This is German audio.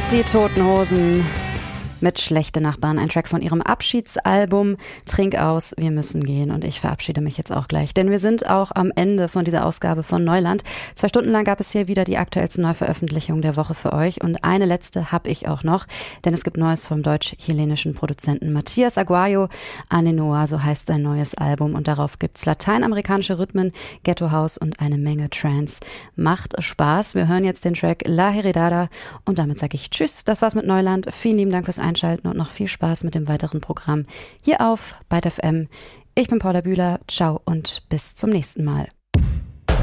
Die Toten Hosen mit Schlechte Nachbarn, ein Track von ihrem Abschiedsalbum Trink aus, wir müssen gehen. Und ich verabschiede mich jetzt auch gleich, denn wir sind auch am Ende von dieser Ausgabe von Neuland. 2 Stunden lang gab es hier wieder die aktuellsten Neuveröffentlichungen der Woche für euch. Und eine letzte habe ich auch noch, denn es gibt Neues vom deutsch-chilenischen Produzenten Matías Aguayo. Anenoa, so heißt sein neues Album. Und darauf gibt's lateinamerikanische Rhythmen, Ghetto House und eine Menge Trance. Macht Spaß. Wir hören jetzt den Track La Heredada und damit sage ich Tschüss. Das war's mit Neuland. Vielen lieben Dank fürs Einschalten und noch viel Spaß mit dem weiteren Programm hier auf Byte FM. Ich bin Paula Bühler. Ciao und bis zum nächsten Mal.